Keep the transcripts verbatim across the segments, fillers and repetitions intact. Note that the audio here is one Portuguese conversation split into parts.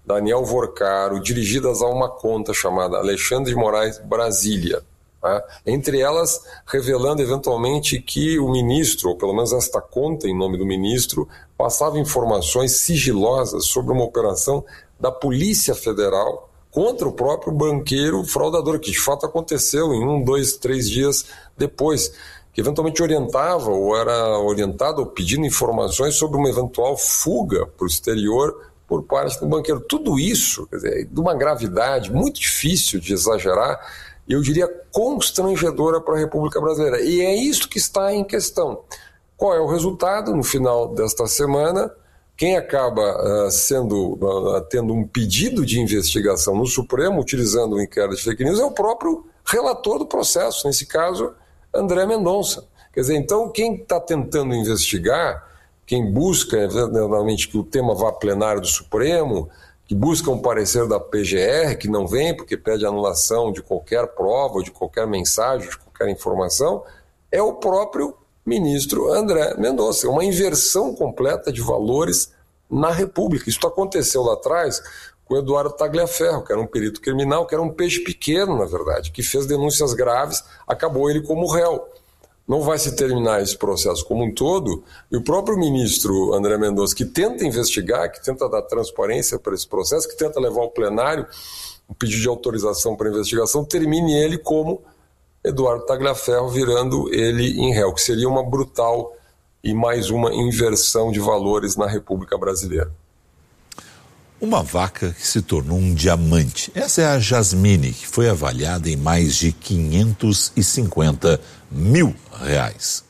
Daniel Vorcaro, dirigidas a uma conta chamada Alexandre de Moraes Brasília. Tá? Entre elas, revelando eventualmente que o ministro, ou pelo menos esta conta em nome do ministro, passava informações sigilosas sobre uma operação da Polícia Federal contra o próprio banqueiro fraudador, que de fato aconteceu em um, dois, três dias depois, que eventualmente orientava ou era orientado ou pedindo informações sobre uma eventual fuga para o exterior por parte do banqueiro. Tudo isso, quer dizer, de uma gravidade muito difícil de exagerar, e eu diria constrangedora para a República Brasileira. E é isso que está em questão. Qual é o resultado no final desta semana? Quem acaba uh, sendo, uh, tendo um pedido de investigação no Supremo, utilizando o inquérito de fake news, é o próprio relator do processo, nesse caso, André Mendonça. Quer dizer, então, quem está tentando investigar, quem busca, eventualmente, que o tema vá a plenário do Supremo, que busca um parecer da P G R, que não vem porque pede anulação de qualquer prova, de qualquer mensagem, de qualquer informação, é o próprio ministro André Mendonça. É uma inversão completa de valores na República. Isso aconteceu lá atrás com o Eduardo Tagliaferro, que era um perito criminal, que era um peixe pequeno, na verdade, que fez denúncias graves, acabou ele como réu. Não vai se terminar esse processo como um todo, e o próprio ministro André Mendonça, que tenta investigar, que tenta dar transparência para esse processo, que tenta levar ao plenário um pedido de autorização para investigação, termine ele como Eduardo Tagliaferro, virando ele em réu, que seria uma brutal e mais uma inversão de valores na República Brasileira. Uma vaca que se tornou um diamante. Essa é a Jasmine, que foi avaliada em mais de quinhentos e cinquenta mil reais.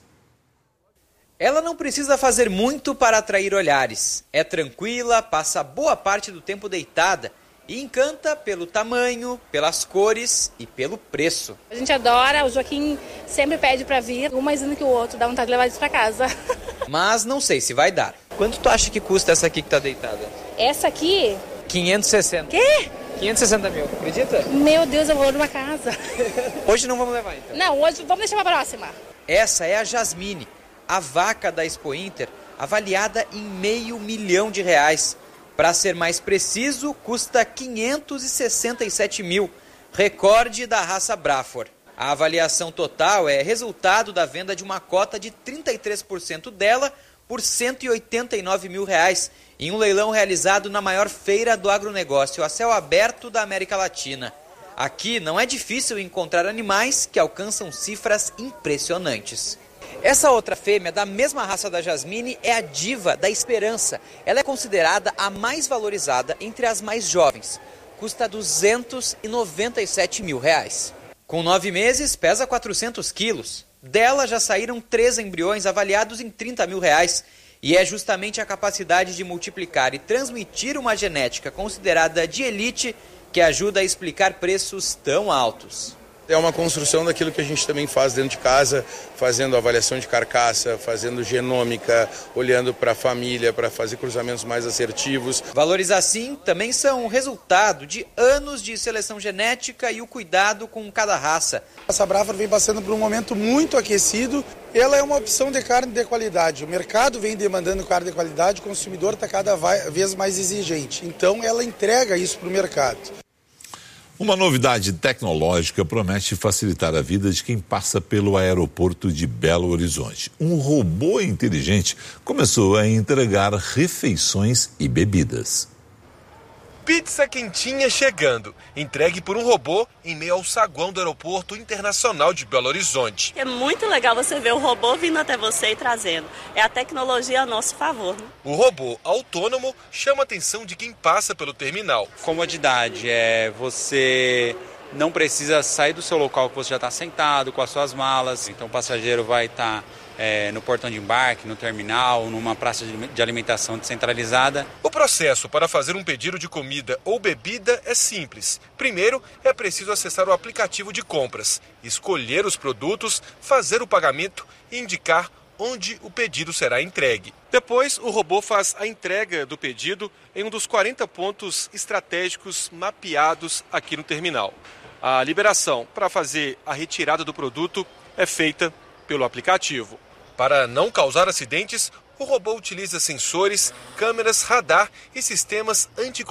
Ela não precisa fazer muito para atrair olhares. É tranquila, passa boa parte do tempo deitada e encanta pelo tamanho, pelas cores e pelo preço. A gente adora, o Joaquim sempre pede para vir, um mais lindo que o outro, dá vontade de levar isso para casa. Mas não sei se vai dar. Quanto tu acha que custa essa aqui que tá deitada? Essa aqui? quinhentos e sessenta. Quê? quinhentos e sessenta mil, acredita? Meu Deus, eu vou numa casa. Hoje não vamos levar, então? Não, hoje vamos deixar pra próxima. Essa é a Jasmine, a vaca da Expo Inter, avaliada em meio milhão de reais. Para ser mais preciso, custa quinhentos e sessenta e sete mil, recorde da raça Braford. A avaliação total é resultado da venda de uma cota de trinta e três por cento dela por cento e oitenta e nove mil reais, em um leilão realizado na maior feira do agronegócio a céu aberto da América Latina. Aqui não é difícil encontrar animais que alcançam cifras impressionantes. Essa outra fêmea da mesma raça da Jasmine é a Diva da Esperança. Ela é considerada a mais valorizada entre as mais jovens. Custa duzentos e noventa e sete mil reais. Com nove meses, pesa quatrocentos quilos. Dela já saíram três embriões avaliados em trinta mil reais. E é justamente a capacidade de multiplicar e transmitir uma genética considerada de elite que ajuda a explicar preços tão altos. É uma construção daquilo que a gente também faz dentro de casa, fazendo avaliação de carcaça, fazendo genômica, olhando para a família, para fazer cruzamentos mais assertivos. Valores assim também são resultado de anos de seleção genética e o cuidado com cada raça. Essa Braford vem passando por um momento muito aquecido. Ela é uma opção de carne de qualidade. O mercado vem demandando carne de qualidade, o consumidor está cada vez mais exigente. Então ela entrega isso para o mercado. Uma novidade tecnológica promete facilitar a vida de quem passa pelo aeroporto de Belo Horizonte. Um robô inteligente começou a entregar refeições e bebidas. Pizza quentinha chegando, entregue por um robô em meio ao saguão do Aeroporto Internacional de Belo Horizonte. É muito legal você ver o robô vindo até você e trazendo. É a tecnologia a nosso favor. Né? O robô autônomo chama a atenção de quem passa pelo terminal. Comodidade, é você não precisa sair do seu local que você já está sentado com as suas malas. Então o passageiro vai estar... Tá É, no portão de embarque, no terminal, numa praça de alimentação descentralizada. O processo para fazer um pedido de comida ou bebida é simples. Primeiro, é preciso acessar o aplicativo de compras, escolher os produtos, fazer o pagamento e indicar onde o pedido será entregue. Depois, o robô faz a entrega do pedido em um dos quarenta pontos estratégicos mapeados aqui no terminal. A liberação para fazer a retirada do produto é feita pelo aplicativo. Para não causar acidentes, o robô utiliza sensores, câmeras, radar e sistemas anti